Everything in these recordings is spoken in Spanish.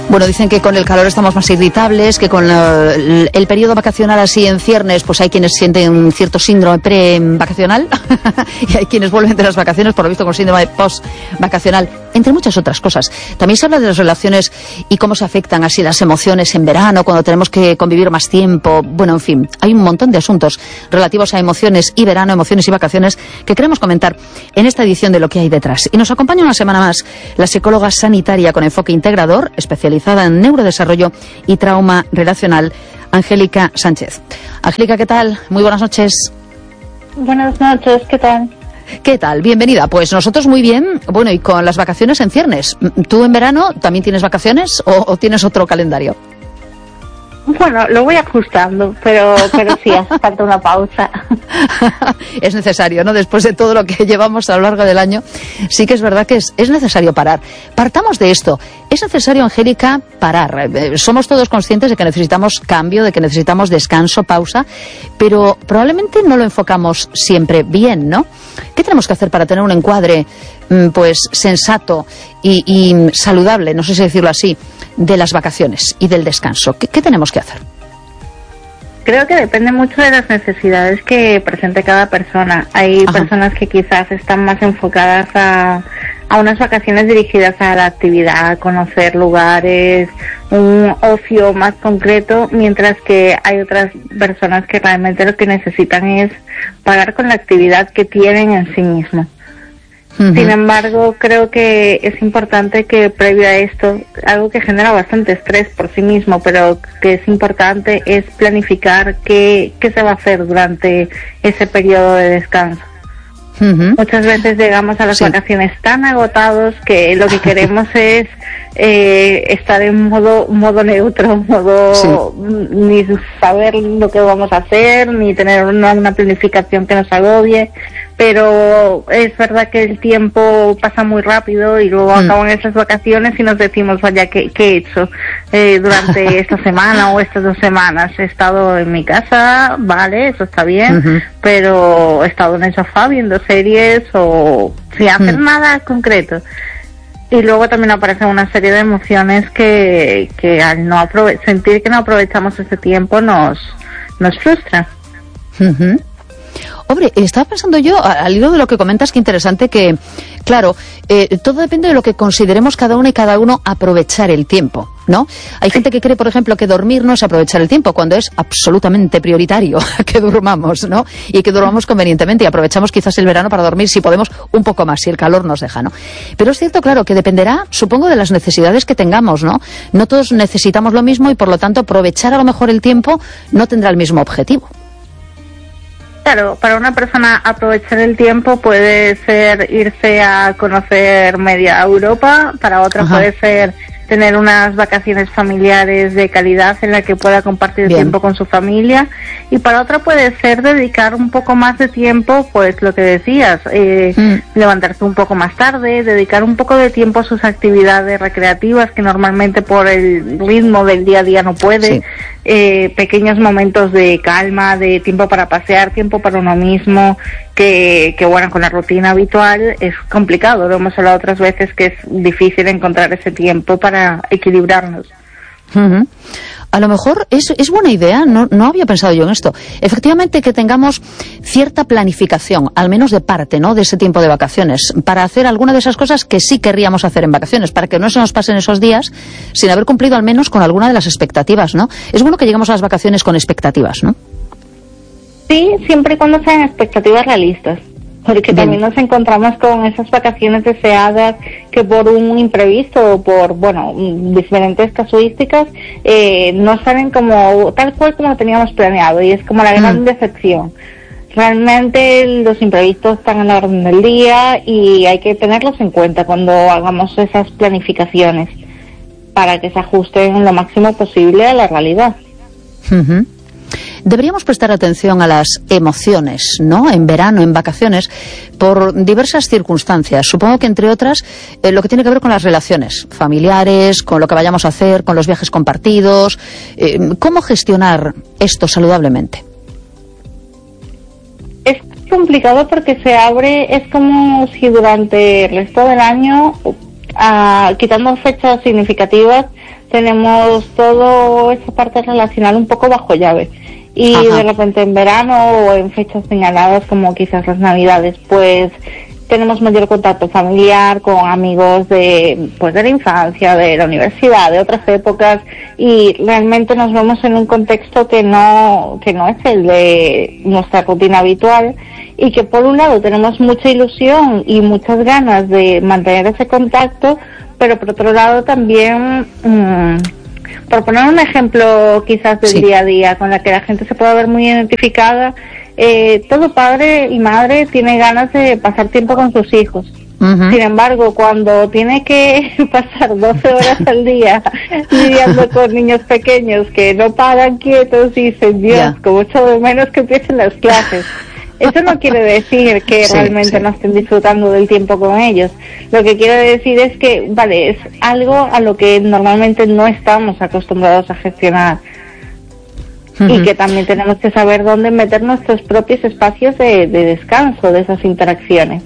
Bueno, dicen que con el calor estamos más irritables, que con el periodo vacacional así en ciernes, pues hay quienes sienten un cierto síndrome pre-vacacional y hay quienes vuelven de las vacaciones, por lo visto, con síndrome post-vacacional, entre muchas otras cosas. También se habla de las relaciones y cómo se afectan así las emociones en verano, cuando tenemos que convivir más tiempo. Bueno, en fin, hay un montón de asuntos relativos a emociones y verano, emociones y vacaciones que queremos comentar en esta edición de Lo que hay detrás. Y nos acompaña una semana más la psicóloga sanitaria con enfoque integrador, especializada en neurodesarrollo y trauma relacional, Angélica Sánchez. Angélica, ¿qué tal? Muy buenas noches. Buenas noches, ¿qué tal? ¿Qué tal? Bienvenida. Pues nosotros muy bien. Bueno, y con las vacaciones en ciernes. ¿Tú en verano también tienes vacaciones o tienes otro calendario? Bueno, lo voy ajustando, pero sí, hace falta una pausa. Es necesario, ¿no? Después de todo lo que llevamos a lo largo del año, sí que es verdad que es necesario parar. Partamos de esto. Es necesario, Angélica, parar. Somos todos conscientes de que necesitamos cambio, de que necesitamos descanso, pausa, pero probablemente no lo enfocamos siempre bien, ¿no? ¿Qué tenemos que hacer para tener un encuadre, pues, sensato y saludable, no sé si decirlo así, de las vacaciones y del descanso? ¿Qué tenemos que hacer? Creo que depende mucho de las necesidades que presente cada persona. Hay personas que quizás están más enfocadas a unas vacaciones dirigidas a la actividad, a conocer lugares, un ocio más concreto, mientras que hay otras personas que realmente lo que necesitan es parar con la actividad que tienen en sí mismos. Sin embargo, creo que es importante que previo a esto, algo que genera bastante estrés por sí mismo, pero que es importante, es planificar qué se va a hacer durante ese periodo de descanso. Muchas veces llegamos a las vacaciones tan agotados que lo que queremos es estar en modo neutro, ni saber lo que vamos a hacer, ni tener una planificación que nos agobie. Pero es verdad que el tiempo pasa muy rápido y luego acaban esas vacaciones y nos decimos, vaya, ¿qué he hecho durante esta semana o estas 2 semanas? He estado en mi casa, vale, eso está bien, pero he estado en el sofá viendo series o sin hacer nada concreto. Y luego también aparecen una serie de emociones que al no sentir que no aprovechamos ese tiempo nos frustra. Hombre, estaba pensando yo, al hilo de lo que comentas, que interesante que, claro, todo depende de lo que consideremos cada una y cada uno aprovechar el tiempo, ¿no? Hay gente que cree, por ejemplo, que dormir no es aprovechar el tiempo, cuando es absolutamente prioritario que durmamos, ¿no? Y que durmamos convenientemente y aprovechamos quizás el verano para dormir, si podemos, un poco más, si el calor nos deja, ¿no? Pero es cierto, claro, que dependerá, supongo, de las necesidades que tengamos, ¿no? No todos necesitamos lo mismo y, por lo tanto, aprovechar a lo mejor el tiempo no tendrá el mismo objetivo. Claro, para una persona aprovechar el tiempo puede ser irse a conocer media Europa, para otra puede ser tener unas vacaciones familiares de calidad en la que pueda compartir tiempo con su familia, y para otra puede ser dedicar un poco más de tiempo, pues lo que decías, levantarse un poco más tarde, dedicar un poco de tiempo a sus actividades recreativas que normalmente por el ritmo del día a día no puede, pequeños momentos de calma, de tiempo para pasear, tiempo para uno mismo, que bueno, con la rutina habitual es complicado, lo hemos hablado otras veces que es difícil encontrar ese tiempo para equilibrarnos. A lo mejor es buena idea, no había pensado yo en esto. Efectivamente, que tengamos cierta planificación, al menos de parte, ¿no?, de ese tiempo de vacaciones, para hacer alguna de esas cosas que sí querríamos hacer en vacaciones, para que no se nos pasen esos días sin haber cumplido al menos con alguna de las expectativas, ¿no? Es bueno que lleguemos a las vacaciones con expectativas, ¿no? Sí, siempre y cuando sean expectativas realistas. Porque también nos encontramos con esas vacaciones deseadas que por un imprevisto o por, bueno, diferentes casuísticas, no salen como tal cual como lo teníamos planeado, y es como la gran decepción. Realmente los imprevistos están en la orden del día y hay que tenerlos en cuenta cuando hagamos esas planificaciones para que se ajusten lo máximo posible a la realidad. Deberíamos prestar atención a las emociones, ¿no?, en verano, en vacaciones, por diversas circunstancias. Supongo que, entre otras, lo que tiene que ver con las relaciones familiares, con lo que vayamos a hacer, con los viajes compartidos. ¿Cómo gestionar esto saludablemente? Es complicado porque se abre, es como si durante el resto del año quitando fechas significativas, tenemos toda esa parte relacional un poco bajo llave. Y de repente en verano o en fechas señaladas como quizás las Navidades, pues tenemos mayor contacto familiar con amigos de la infancia, de la universidad, de otras épocas, y realmente nos vemos en un contexto que no es el de nuestra rutina habitual, y que por un lado tenemos mucha ilusión y muchas ganas de mantener ese contacto, pero por otro lado también, por poner un ejemplo quizás del día a día con la que la gente se pueda ver muy identificada, todo padre y madre tiene ganas de pasar tiempo con sus hijos. Sin embargo, cuando tiene que pasar 12 horas al día lidiando con niños pequeños que no paran quietos y dicen, Dios, como echo de menos que empiecen las clases. Eso no quiere decir que realmente no estén disfrutando del tiempo con ellos. Lo que quiere decir es que, vale, es algo a lo que normalmente no estamos acostumbrados a gestionar. Y que también tenemos que saber dónde meter nuestros propios espacios de descanso de esas interacciones.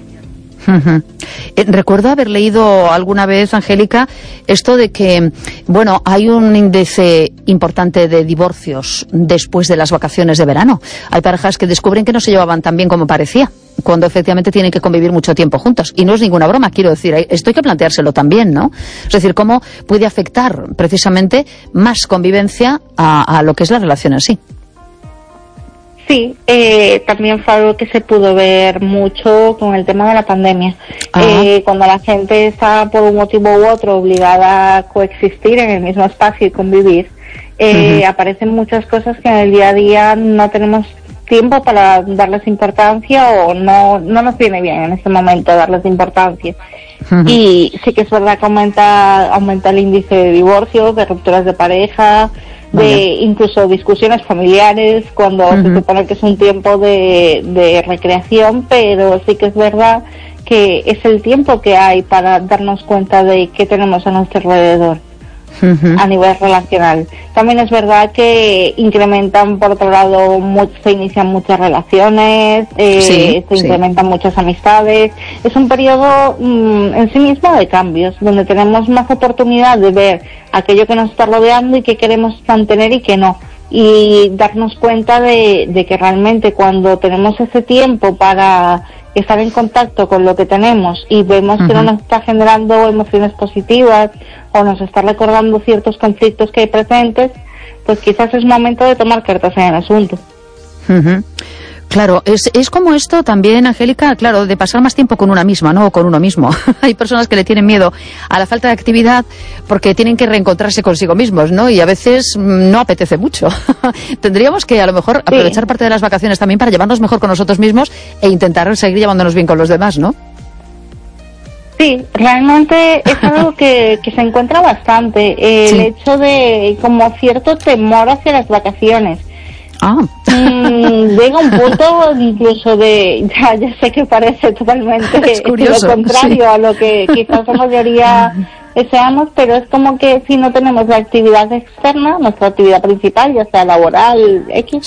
Recuerdo haber leído alguna vez, Angélica, esto de que, bueno, hay un índice importante de divorcios después de las vacaciones de verano. Hay parejas que descubren que no se llevaban tan bien como parecía, cuando efectivamente tienen que convivir mucho tiempo juntos. Y no es ninguna broma, quiero decir, esto hay que planteárselo también, ¿no? Es decir, cómo puede afectar precisamente más convivencia a lo que es la relación en sí. Sí, también fue algo que se pudo ver mucho con el tema de la pandemia. Cuando la gente está por un motivo u otro obligada a coexistir en el mismo espacio y convivir, aparecen muchas cosas que en el día a día no tenemos tiempo para darles importancia, o no nos viene bien en este momento darles importancia. Y sí que es verdad que aumenta el índice de divorcios, de rupturas de pareja, de incluso discusiones familiares, cuando se supone que es un tiempo de recreación, pero sí que es verdad que es el tiempo que hay para darnos cuenta de qué tenemos a nuestro alrededor a nivel relacional. También es verdad que incrementan, por otro lado, se inician muchas relaciones, se incrementan muchas amistades. Es un periodo en sí mismo de cambios, donde tenemos más oportunidad de ver aquello que nos está rodeando y que queremos mantener y que no. Y darnos cuenta de que realmente cuando tenemos ese tiempo para estar en contacto con lo que tenemos y vemos que no nos está generando emociones positivas o nos está recordando ciertos conflictos que hay presentes, pues quizás es momento de tomar cartas en el asunto. Claro, es como esto también, Angélica, claro, de pasar más tiempo con una misma, ¿no? O con uno mismo. Hay personas que le tienen miedo a la falta de actividad porque tienen que reencontrarse consigo mismos, ¿no? Y a veces no apetece mucho. Tendríamos que, a lo mejor, aprovechar parte de las vacaciones también para llevarnos mejor con nosotros mismos e intentar seguir llevándonos bien con los demás, ¿no? Sí, realmente es algo que se encuentra bastante. El hecho de como cierto temor hacia las vacaciones. Llega un punto incluso de, ya sé que parece totalmente lo contrario a lo que quizás la mayoría deseamos, pero es como que si no tenemos la actividad externa, nuestra actividad principal, ya sea laboral,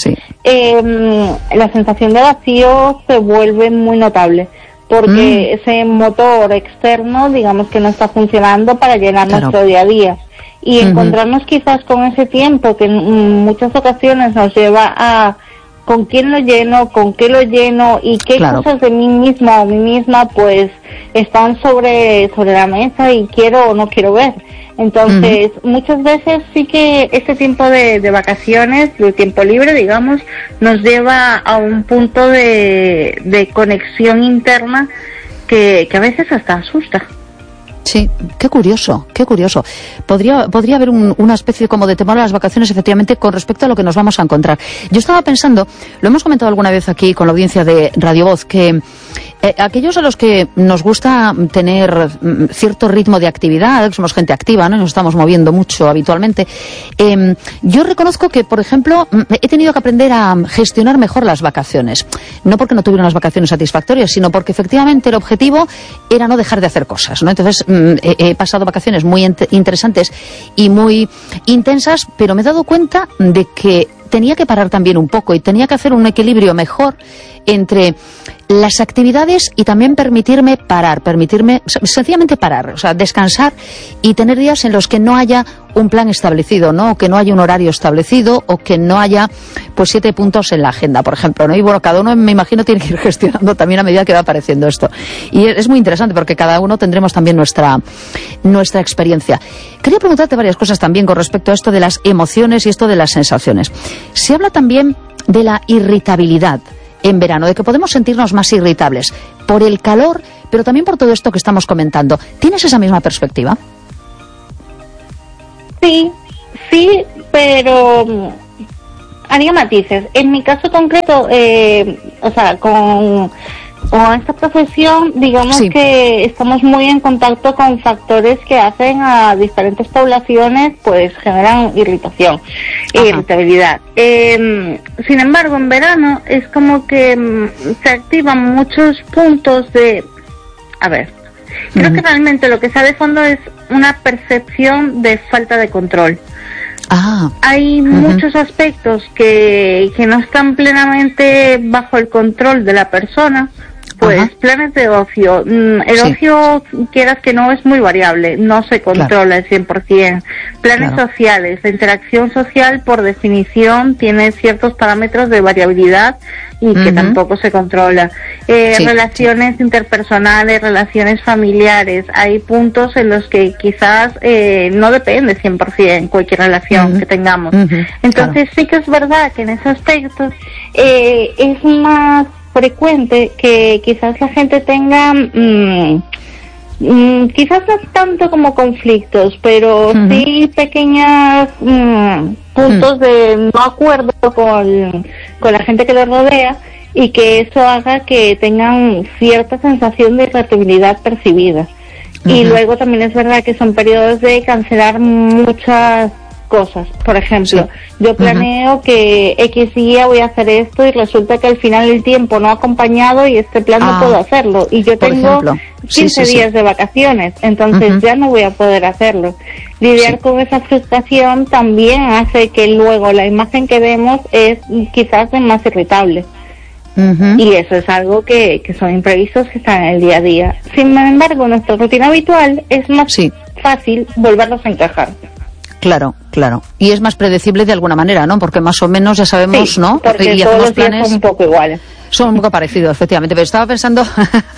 la sensación de vacío se vuelve muy notable, porque ese motor externo, digamos que no está funcionando para llenar nuestro día a día. Y encontrarnos quizás con ese tiempo que en muchas ocasiones nos lleva a con quién lo lleno, con qué lo lleno y qué cosas de mí misma o mí misma pues están sobre la mesa y quiero o no quiero ver. Entonces, muchas veces sí que este tiempo de vacaciones, de tiempo libre, digamos, nos lleva a un punto de conexión interna que a veces hasta asusta. Sí, qué curioso, qué curioso. Podría haber una especie como de temor a las vacaciones, efectivamente, con respecto a lo que nos vamos a encontrar. Yo estaba pensando, lo hemos comentado alguna vez aquí con la audiencia de Radio Voz, que aquellos a los que nos gusta tener cierto ritmo de actividad, que somos gente activa, ¿no? Nos estamos moviendo mucho habitualmente. Yo reconozco que, por ejemplo, he tenido que aprender a gestionar mejor las vacaciones. No porque no tuviera unas vacaciones satisfactorias, sino porque efectivamente el objetivo era no dejar de hacer cosas, ¿no? Entonces, he pasado vacaciones muy interesantes y muy intensas, pero me he dado cuenta de que tenía que parar también un poco y tenía que hacer un equilibrio mejor entre las actividades y también permitirme sencillamente parar, o sea, descansar y tener días en los que no haya un plan establecido, ¿no? O que no haya un horario establecido o que no haya, pues, 7 puntos en la agenda, por ejemplo, ¿no? Y bueno, cada uno, me imagino, tiene que ir gestionando también a medida que va apareciendo esto. Y es muy interesante porque cada uno tendremos también nuestra experiencia. Quería preguntarte varias cosas también con respecto a esto de las emociones y esto de las sensaciones. Se habla también de la irritabilidad en verano, de que podemos sentirnos más irritables por el calor, pero también por todo esto que estamos comentando. ¿Tienes esa misma perspectiva? Sí, pero haría matices. En mi caso concreto, o sea, con esta profesión, digamos que estamos muy en contacto con factores que hacen a diferentes poblaciones, pues generan irritación e irritabilidad. Sin embargo, en verano es como que se activan muchos puntos de... A ver, creo que realmente lo que está de fondo es una percepción de falta de control. Hay muchos aspectos que no están plenamente bajo el control de la persona. Pues planes de ocio. El ocio, quieras que no, es muy variable, no se controla al 100%. Planes sociales, la interacción social por definición tiene ciertos parámetros de variabilidad y que tampoco se controla. Relaciones interpersonales, relaciones familiares, hay puntos en los que quizás no depende 100% cualquier relación que tengamos. Entonces sí que es verdad que en ese aspecto es más frecuente que quizás la gente tenga quizás no tanto como conflictos, pero sí pequeños puntos de no acuerdo con la gente que los rodea, y que eso haga que tengan cierta sensación de irritabilidad percibida. Y luego también es verdad que son periodos de cancelar muchas cosas. Por ejemplo, yo planeo que X día voy a hacer esto y resulta que al final el tiempo no ha acompañado y este plan no puedo hacerlo. Y yo tengo 15 días de vacaciones, entonces ya no voy a poder hacerlo. Lidiar con esa frustración también hace que luego la imagen que vemos es quizás más irritable. Y eso es algo que son imprevistos que están en el día a día. Sin embargo, nuestra rutina habitual es más fácil volverlos a encajar. Claro. Y es más predecible de alguna manera, ¿no? Porque más o menos ya sabemos, ¿no? Porque todos los planes son un poco iguales. Son un poco parecidos, efectivamente. Pero estaba pensando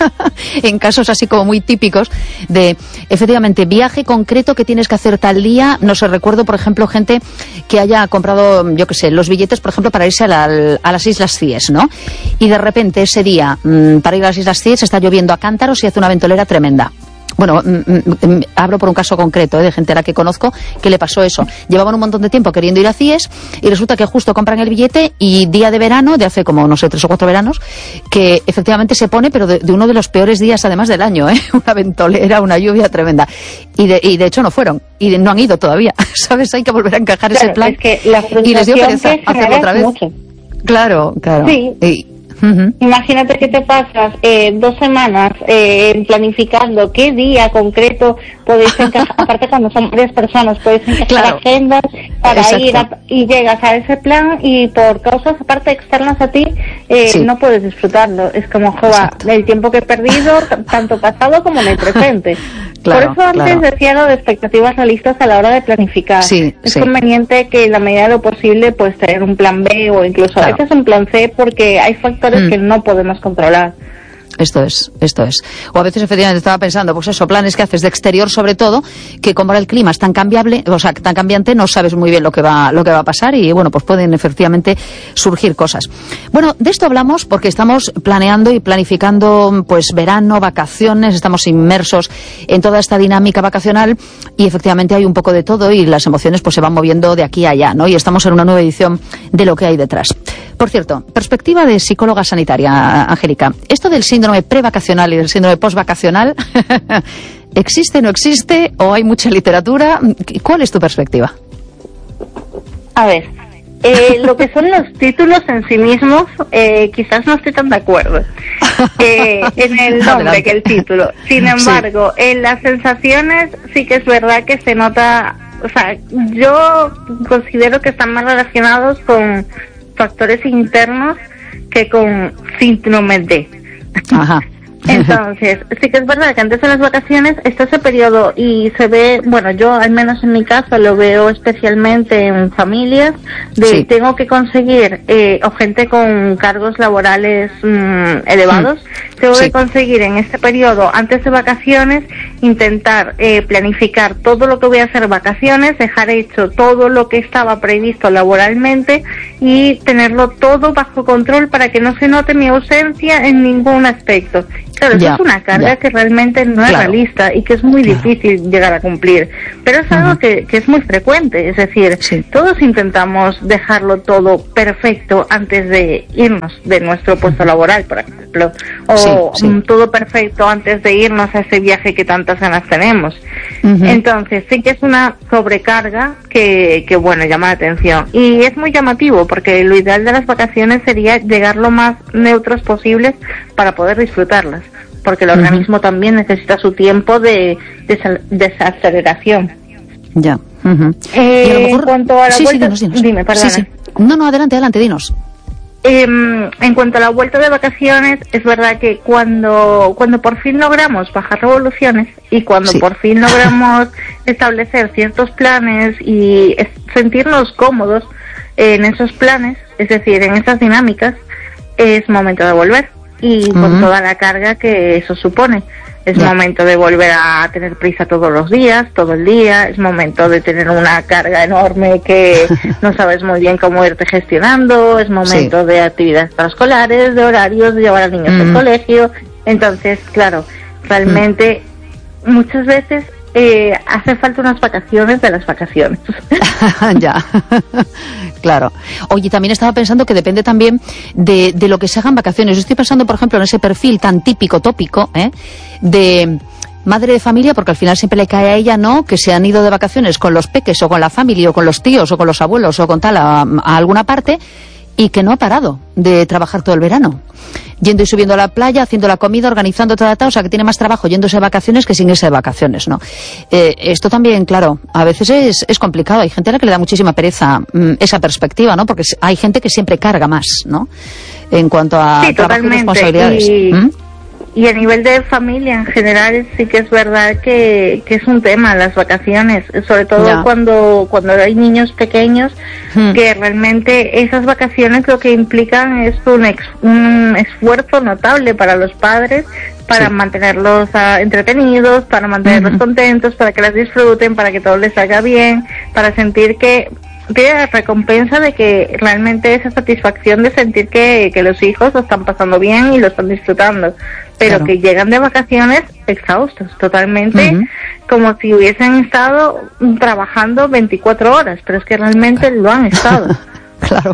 en casos así como muy típicos de, efectivamente, viaje concreto que tienes que hacer tal día. No sé, recuerdo, por ejemplo, gente que haya comprado, yo qué sé, los billetes, por ejemplo, para irse a las Islas Cíes, ¿no? Y de repente ese día, para ir a las Islas Cíes, está lloviendo a cántaros y hace una ventolera tremenda. Bueno, hablo por un caso concreto, de gente a la que conozco que le pasó eso. Llevaban un montón de tiempo queriendo ir a Cíes y resulta que justo compran el billete y día de verano, de hace como, no sé, 3 o 4 veranos, que efectivamente se pone, pero de uno de los peores días además del año, una ventolera, una lluvia tremenda. Y de hecho no fueron, y no han ido todavía, ¿sabes? Hay que volver a encajar ese plan. Es que la y les dio pereza hacerlo otra vez. Mucho. Claro. Sí. Imagínate que te pasas 2 semanas planificando qué día concreto podéis encajar, aparte cuando son varias personas, podéis encajar agendas para ir y llegas a ese plan y por causas aparte externas a ti no puedes disfrutarlo. Es como, el tiempo que he perdido, tanto pasado como en el presente. Por eso antes decía lo de expectativas realistas a la hora de planificar. Es conveniente que en la medida de lo posible pues tener un plan B o incluso a veces un plan C, porque hay factores que no podemos controlar. Esto es. O a veces efectivamente estaba pensando, pues eso, planes que haces de exterior sobre todo, que como ahora el clima es tan cambiable, o sea, tan cambiante, no sabes muy bien lo que va a pasar y bueno, pues pueden efectivamente surgir cosas. Bueno, de esto hablamos porque estamos planeando y planificando pues verano, vacaciones, estamos inmersos en toda esta dinámica vacacional y efectivamente hay un poco de todo y las emociones pues se van moviendo de aquí a allá, ¿no? Y estamos en una nueva edición de lo que hay detrás. Por cierto, perspectiva de psicóloga sanitaria, Angélica, esto del síndrome prevacacional y del síndrome postvacacional, ¿existe, no existe o hay mucha literatura? ¿Cuál es tu perspectiva? A ver, lo que son los títulos en sí mismos, quizás no estoy tan de acuerdo en el nombre que el título. Sin embargo, en las sensaciones sí que es verdad que se nota o sea, yo considero que están más relacionados con factores internos que con síndrome de. Ajá. Entonces, sí que es verdad que antes de las vacaciones está ese periodo y se ve, bueno, yo al menos en mi caso lo veo especialmente en familias de tengo que conseguir, o gente con cargos laborales elevados, tengo que conseguir en este periodo, antes de vacaciones, intentar planificar todo lo que voy a hacer vacaciones, dejar hecho todo lo que estaba previsto laboralmente y tenerlo todo bajo control para que no se note mi ausencia en ningún aspecto. Claro, eso es una carga que realmente no es realista y que es muy difícil llegar a cumplir, pero es algo que es muy frecuente, es decir, todos intentamos dejarlo todo perfecto antes de irnos de nuestro puesto laboral, por ejemplo, o todo perfecto antes de irnos a ese viaje que tantas ganas tenemos. Entonces sí que es una sobrecarga que bueno, llama la atención y es muy llamativo porque lo ideal de las vacaciones sería llegar lo más neutros posibles para poder disfrutarlas, porque el organismo también necesita su tiempo de desaceleración. Ya. Y a lo mejor... En cuanto a la vuelta... dinos. Dime, perdona. No, adelante, dinos. En cuanto a la vuelta de vacaciones, es verdad que cuando por fin logramos bajar revoluciones y cuando por fin logramos establecer ciertos planes y sentirnos cómodos en esos planes, es decir, en esas dinámicas, es momento de volver. Y con toda la carga que eso supone. Es momento de volver a tener prisa todos los días, todo el día. Es momento de tener una carga enorme que no sabes muy bien cómo irte gestionando. Es momento de actividades extraescolares, de horarios, de llevar a niños al colegio. Entonces, claro, realmente muchas veces hace falta unas vacaciones de las vacaciones. Ya, claro. Oye, también estaba pensando que depende también de lo que se hagan vacaciones. Yo estoy pensando, por ejemplo, en ese perfil tan típico, tópico, de madre de familia, porque al final siempre le cae a ella, ¿no?, que se han ido de vacaciones con los peques o con la familia o con los tíos o con los abuelos o con tal a alguna parte y que no ha parado de trabajar todo el verano. Yendo y subiendo a la playa, haciendo la comida, organizando todo, o sea, que tiene más trabajo yéndose de vacaciones que sin irse de vacaciones, ¿no? Esto también, claro, a veces es complicado. Hay gente a la que le da muchísima pereza esa perspectiva, ¿no? Porque hay gente que siempre carga más, ¿no?, en cuanto a trabajo y responsabilidades. Y a nivel de familia en general sí que es verdad que es un tema las vacaciones, sobre todo cuando hay niños pequeños, que realmente esas vacaciones lo que implican es un esfuerzo notable para los padres, para mantenerlos entretenidos, para mantenerlos contentos, para que las disfruten, para que todo les salga bien, para sentir que tiene la recompensa de que realmente esa satisfacción de sentir que los hijos lo están pasando bien y lo están disfrutando, pero que llegan de vacaciones exhaustos, totalmente, como si hubiesen estado trabajando 24 horas, pero es que realmente lo han estado. Claro.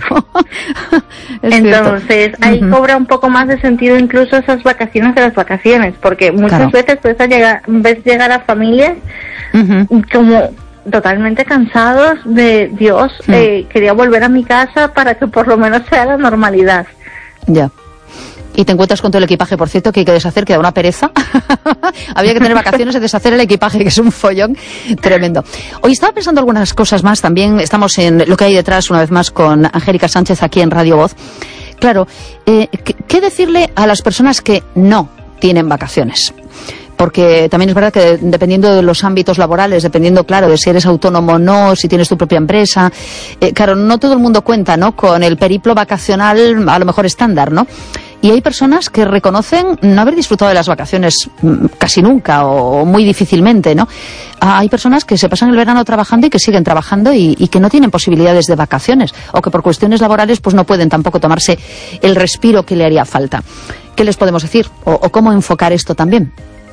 Entonces, ahí cobra un poco más de sentido incluso esas vacaciones de las vacaciones, porque muchas veces ves llegar a familias como totalmente cansados de Dios, quería volver a mi casa para que por lo menos sea la normalidad. Ya. Y te encuentras con todo el equipaje, por cierto, que hay que deshacer, que da una pereza. Había que tener vacaciones de deshacer el equipaje, que es un follón tremendo. Hoy estaba pensando algunas cosas más también. Estamos en Lo que hay detrás, una vez más, con Angélica Sánchez aquí en Radio Voz. Claro, ¿qué decirle a las personas que no tienen vacaciones? Porque también es verdad que dependiendo de los ámbitos laborales, dependiendo, claro, de si eres autónomo o no, si tienes tu propia empresa, claro, no todo el mundo cuenta, ¿no?, con el periplo vacacional a lo mejor estándar, ¿no? Y hay personas que reconocen no haber disfrutado de las vacaciones casi nunca o muy difícilmente, ¿no? Hay personas que se pasan el verano trabajando y que siguen trabajando y que no tienen posibilidades de vacaciones o que por cuestiones laborales pues no pueden tampoco tomarse el respiro que le haría falta. ¿Qué les podemos decir? ¿O cómo enfocar esto también?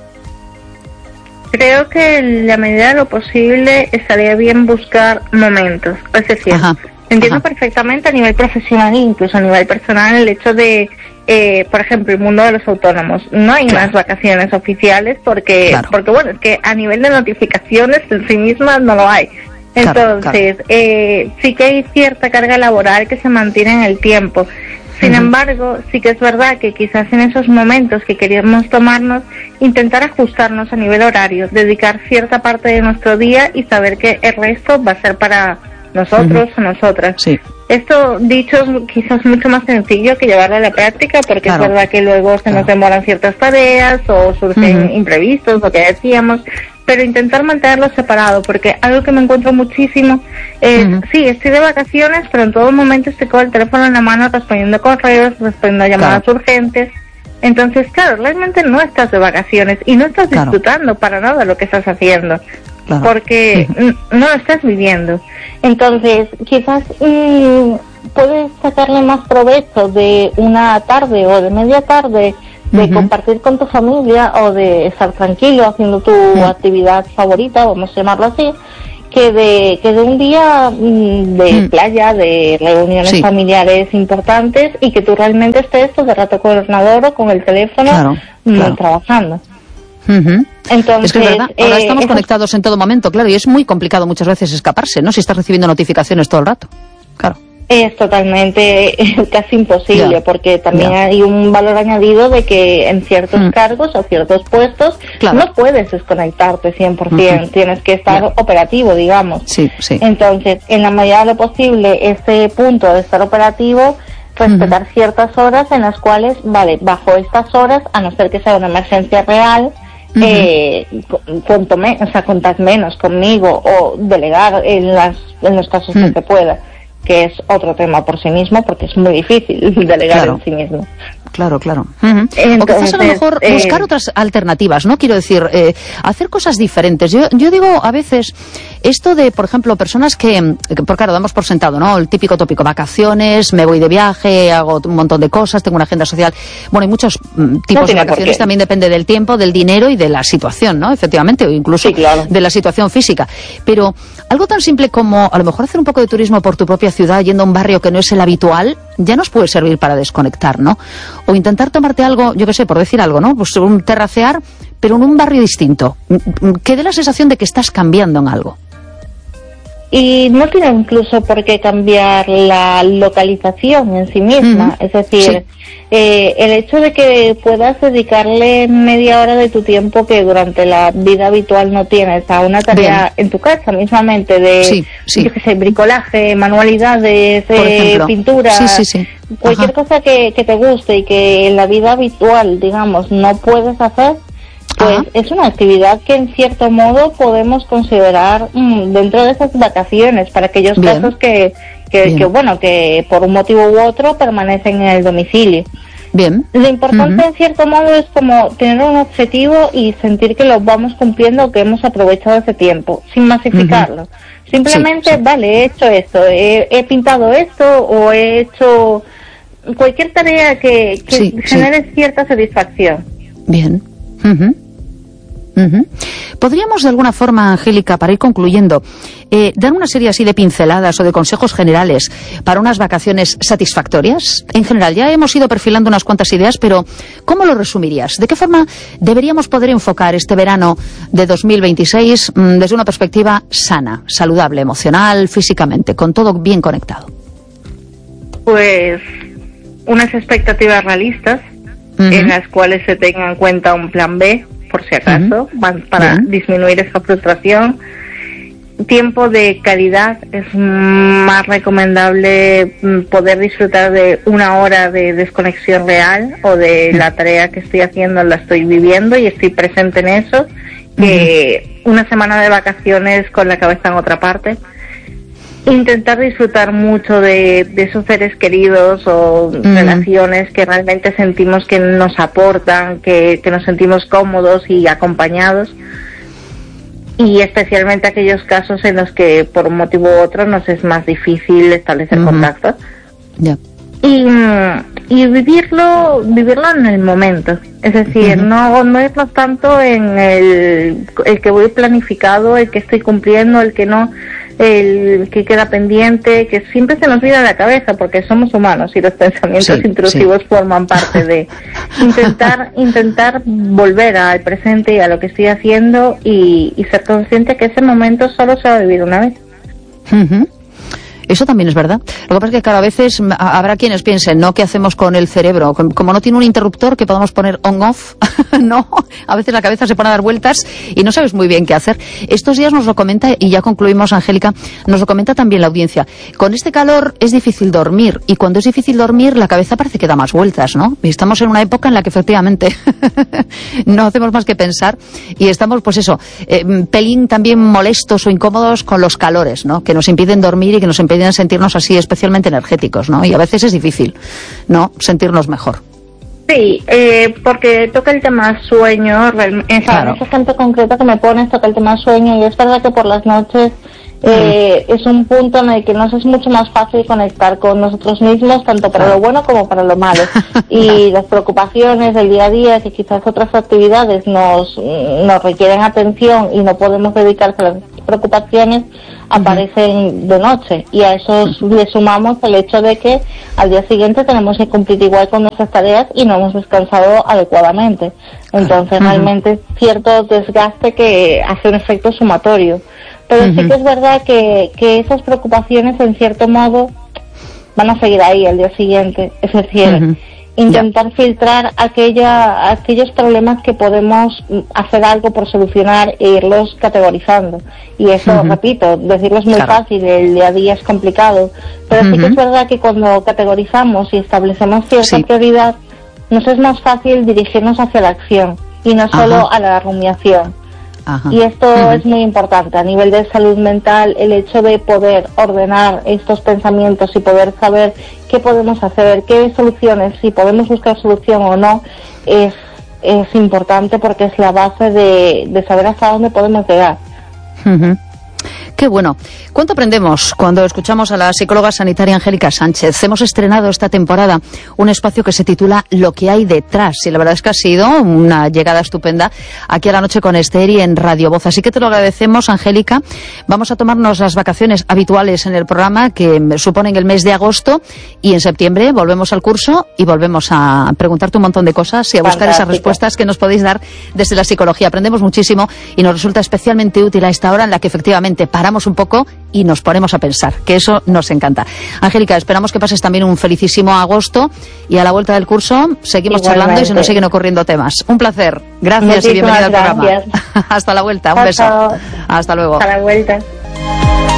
Creo que en la medida de lo posible estaría bien buscar momentos. Es decir, entiendo perfectamente a nivel profesional e incluso a nivel personal el hecho de, por ejemplo, el mundo de los autónomos. No hay unas vacaciones oficiales porque bueno, es que a nivel de notificaciones en sí mismas no lo hay. Entonces, sí que hay cierta carga laboral que se mantiene en el tiempo. Sin embargo, sí que es verdad que quizás en esos momentos que queríamos tomarnos, intentar ajustarnos a nivel horario, dedicar cierta parte de nuestro día y saber que el resto va a ser para nosotros o nosotras. Sí. Esto, dicho, es quizás mucho más sencillo que llevarlo a la práctica, porque es verdad que luego se nos demoran ciertas tareas o surgen imprevistos, lo que decíamos, pero intentar mantenerlo separado, porque algo que me encuentro muchísimo es, sí, estoy de vacaciones, pero en todo momento estoy con el teléfono en la mano respondiendo correos, respondiendo a llamadas urgentes. Entonces, claro, realmente no estás de vacaciones y no estás disfrutando para nada lo que estás haciendo, porque no lo estás viviendo. Entonces, quizás puedes sacarle más provecho de una tarde o de media tarde de compartir con tu familia o de estar tranquilo haciendo tu actividad favorita, vamos a llamarlo así, que de un día de playa, de reuniones familiares importantes, y que tú realmente estés todo el rato con el ordenador o con el teléfono trabajando. Entonces, es que es verdad, ahora estamos conectados en todo momento, claro, y es muy complicado muchas veces escaparse, ¿no? Si estás recibiendo notificaciones todo el rato, claro. Es totalmente, casi imposible, porque también hay un valor añadido de que en ciertos cargos o ciertos puestos no puedes desconectarte 100%, tienes que estar operativo, digamos. Entonces, en la medida de lo posible, ese punto de estar operativo, respetar ciertas horas en las cuales, vale, bajo estas horas, a no ser que sea una emergencia real, contad menos conmigo o delegar en los casos que se pueda, que es otro tema por sí mismo, porque es muy difícil delegar en sí mismo. Claro. Entonces, o quizás a lo mejor buscar otras alternativas, ¿no? Quiero decir, hacer cosas diferentes. Yo digo a veces esto de, por ejemplo, personas que por claro, damos por sentado, ¿no? El típico tópico, vacaciones, me voy de viaje, hago un montón de cosas, tengo una agenda social. Bueno, hay muchos tipos de vacaciones, también depende del tiempo, del dinero y de la situación, ¿no? Efectivamente, o incluso de la situación física. Pero algo tan simple como, a lo mejor, hacer un poco de turismo por tu propia ciudad, yendo a un barrio que no es el habitual, ya nos puede servir para desconectar, ¿no? O intentar tomarte algo, yo qué sé, por decir algo, ¿no? Pues un terracear, pero en un barrio distinto, que dé la sensación de que estás cambiando en algo. Y no tiene incluso por qué cambiar la localización en sí misma, es decir, el hecho de que puedas dedicarle media hora de tu tiempo que durante la vida habitual no tienes a una tarea en tu casa mismamente de, yo qué sé, bricolaje, manualidades, pintura, cualquier cosa que te guste y que en la vida habitual, digamos, no puedes hacer, pues es una actividad que en cierto modo podemos considerar dentro de esas vacaciones para aquellos casos que por un motivo u otro permanecen en el domicilio. Lo importante en cierto modo es como tener un objetivo y sentir que lo vamos cumpliendo, que hemos aprovechado ese tiempo, sin masificarlo. Simplemente, vale, he hecho esto, he pintado esto o he hecho cualquier tarea que genere cierta satisfacción. Bien. ¿Podríamos de alguna forma, Angélica, para ir concluyendo, dar una serie así de pinceladas o de consejos generales para unas vacaciones satisfactorias? En general, ya hemos ido perfilando unas cuantas ideas, pero ¿cómo lo resumirías? ¿De qué forma deberíamos poder enfocar este verano de 2026 desde una perspectiva sana, saludable, emocional, físicamente, con todo bien conectado? Pues unas expectativas realistas en las cuales se tenga en cuenta un plan B, por si acaso, para disminuir esa frustración. Tiempo de calidad, es más recomendable poder disfrutar de una hora de desconexión real o de la tarea que estoy haciendo, la estoy viviendo y estoy presente en eso, que una semana de vacaciones con la cabeza en otra parte. Intentar disfrutar mucho de esos seres queridos o relaciones que realmente sentimos que nos aportan, que nos sentimos cómodos y acompañados, y especialmente aquellos casos en los que por un motivo u otro nos es más difícil establecer contacto. Y vivirlo en el momento, es decir, no irnos tanto en el que voy planificado, el que estoy cumpliendo, el que no, el que queda pendiente, que siempre se nos viene a la cabeza porque somos humanos y los pensamientos intrusivos forman parte de intentar volver al presente y a lo que estoy haciendo y ser consciente que ese momento solo se va a vivir una vez. Eso también es verdad. Lo que pasa es que, claro, a veces habrá quienes piensen, ¿no?, ¿qué hacemos con el cerebro? Como no tiene un interruptor que podamos poner on-off, no, a veces la cabeza se pone a dar vueltas y no sabes muy bien qué hacer. Estos días nos lo comenta, y ya concluimos, Angélica, nos lo comenta también la audiencia. Con este calor es difícil dormir, y cuando es difícil dormir la cabeza parece que da más vueltas, ¿no? Y estamos en una época en la que efectivamente no hacemos más que pensar y estamos, pues eso, pelín también molestos o incómodos con los calores, ¿no?, que nos impiden dormir y que nos impiden sentirnos así especialmente energéticos, ¿no? Y a veces es difícil, ¿no?, sentirnos mejor. Sí, porque toca el tema sueño, claro. Ese ejemplo concreto que me pones toca el tema sueño, y es verdad que por las noches es un punto en el que nos es mucho más fácil conectar con nosotros mismos, tanto para lo bueno como para lo malo. Y las preocupaciones del día a día, que quizás otras actividades nos requieren atención y no podemos dedicarse a las preocupaciones, aparecen de noche, y a eso le sumamos el hecho de que al día siguiente tenemos que cumplir igual con nuestras tareas y no hemos descansado adecuadamente. Entonces realmente es cierto desgaste que hace un efecto sumatorio. Pero sí que es verdad que esas preocupaciones, en cierto modo, van a seguir ahí al día siguiente. Es decir, intentar filtrar aquellos problemas que podemos hacer algo por solucionar e irlos categorizando. Y eso, repito, decirlo es muy fácil, el día a día es complicado. Pero sí que es verdad que cuando categorizamos y establecemos cierta prioridad, nos es más fácil dirigirnos hacia la acción y no solo a la rumiación. Y esto es muy importante a nivel de salud mental, el hecho de poder ordenar estos pensamientos y poder saber qué podemos hacer, qué soluciones, si podemos buscar solución o no, es importante, porque es la base de saber hasta dónde podemos llegar. Qué bueno. ¿Cuánto aprendemos cuando escuchamos a la psicóloga sanitaria Angélica Sánchez? Hemos estrenado esta temporada un espacio que se titula Lo que hay detrás, y la verdad es que ha sido una llegada estupenda aquí a La Noche con Esther y en Radio Voz. Así que te lo agradecemos, Angélica. Vamos a tomarnos las vacaciones habituales en el programa, que suponen el mes de agosto, y en septiembre volvemos al curso y volvemos a preguntarte un montón de cosas y a buscar esas respuestas que nos podéis dar desde la psicología. Aprendemos muchísimo y nos resulta especialmente útil a esta hora en la que efectivamente paramos un poco y nos ponemos a pensar, que eso nos encanta. Angélica, esperamos que pases también un felicísimo agosto, y a la vuelta del curso seguimos charlando y se nos siguen ocurriendo temas. Un placer. Gracias y bienvenida al programa. Hasta la vuelta. Un beso. Hasta luego. Hasta la vuelta.